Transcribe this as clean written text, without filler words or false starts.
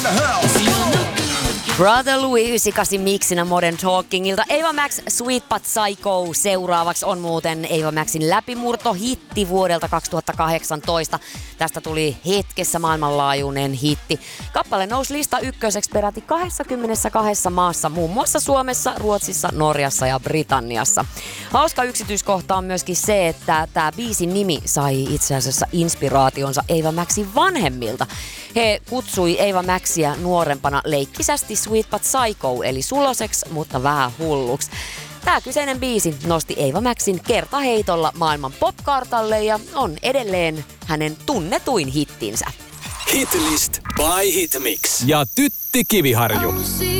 Brother Louis 98 miksinä Modern Talkingilta. Ava Max, Sweet But Psycho. Seuraavaksi on muuten Ava Maxin läpimurto-hitti vuodelta 2018. Tästä tuli hetkessä maailmanlaajuinen hitti. Kappale nousi lista ykköseksi peräti 22 maassa, muun muassa Suomessa, Ruotsissa, Norjassa ja Britanniassa. Hauska yksityiskohta on myöskin se, että tämä biisin nimi sai itse asiassa inspiraationsa Ava Maxin vanhemmilta. He kutsui Ava Maxia nuorempana leikkisästi Sweet But Psycho, eli suloseksi, mutta vähän hulluksi. Tämä kyseinen biisi nosti Ava Maxin kertaheitolla maailman popkartalle ja on edelleen hänen tunnetuin hittinsä. Hitlist by Hitmix. Ja Tytti Kiviharju.